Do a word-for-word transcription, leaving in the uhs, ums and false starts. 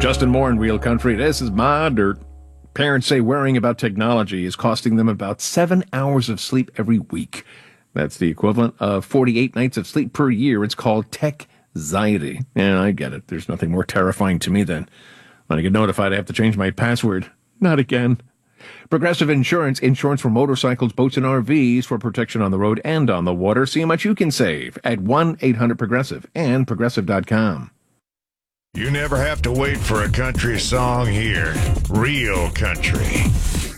Justin Moore in Real Country. This is my dirt. Parents say worrying about technology is costing them about seven hours of sleep every week. That's the equivalent of forty-eight nights of sleep per year. It's called tech-anxiety. And I get it. There's nothing more terrifying to me than when I get notified I have to change my password. Not again. Progressive Insurance, insurance for motorcycles, boats, and R Vs for protection on the road and on the water. See how much you can save at one eight hundred progressive and progressive dot com. You never have to wait for a country song here. Real Country.